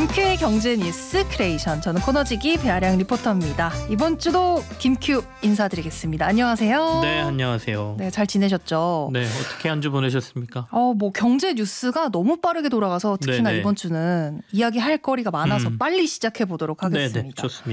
김큐의 경제 뉴스 크리에이션. 저는 코너지기 배아량 리포터입니다. 이번 주도 김큐 인사드리겠습니다. 안녕하세요. 네, 안녕하세요. 네, 잘 지내셨죠? 네, 어떻게 한 주 보내셨습니까? 뭐 경제 뉴스가 너무 빠르게 돌아가서 특히나 네네. 이번 주는 이야기할 거리가 많아서 빨리 시작해 보도록 하겠습니다. 네, 좋습니다.